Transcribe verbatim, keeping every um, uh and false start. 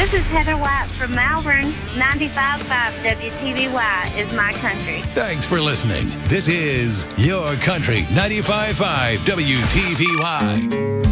This is Heather White from Malvern. ninety-five point five W T V Y is my country. Thanks for listening. This is Your Country ninety-five point five W T V Y.